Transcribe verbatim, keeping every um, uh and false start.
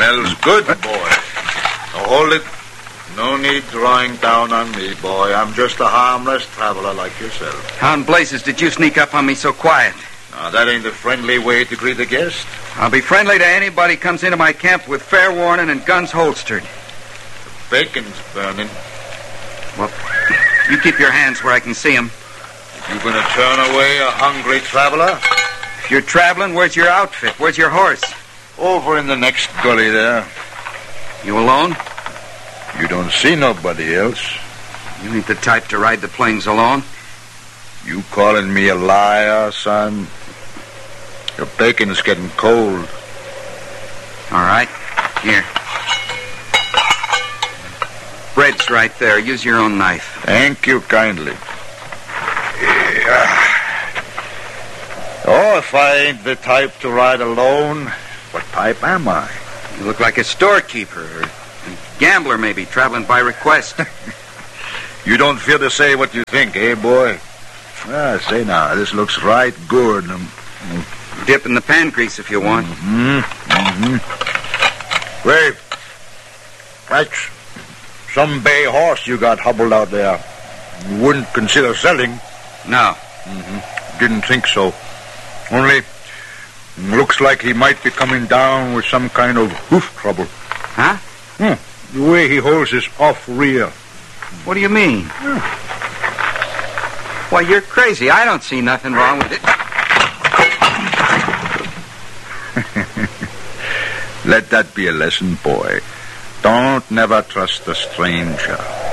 Smells good, boy. Now hold it. No need drawing down on me, boy. I'm just a harmless traveler like yourself. How in blazes did you sneak up on me so quiet? Now, that ain't the friendly way to greet a guest. I'll be friendly to anybody comes into my camp with fair warning and guns holstered. The bacon's burning. Well, you keep your hands where I can see them. You gonna turn away a hungry traveler? If you're traveling, where's your outfit? Where's your horse? Over in the next gully there. You alone? You don't see nobody else. You ain't the type to ride the plains alone. You calling me a liar, son? Your bacon's getting cold. All right. Here. Bread's right there. Use your own knife. Thank you kindly. Yeah. Oh, if I ain't the type to ride alone, what type am I? You look like a storekeeper or a gambler, maybe, traveling by request. You don't fear to say what you think, eh, boy? Ah, say now, this looks right good. Um, Dip in the pan grease if you want. Mm-hmm. Mm-hmm. Wait. That's some bay horse you got hobbled out there. You wouldn't consider selling. No. Mm-hmm. Didn't think so. Only, looks like he might be coming down with some kind of hoof trouble. Huh? Hmm. The way he holds his off rear. What do you mean? Hmm. Why, you're crazy. I don't see nothing wrong with it. Let that be a lesson, boy. Don't never trust a stranger.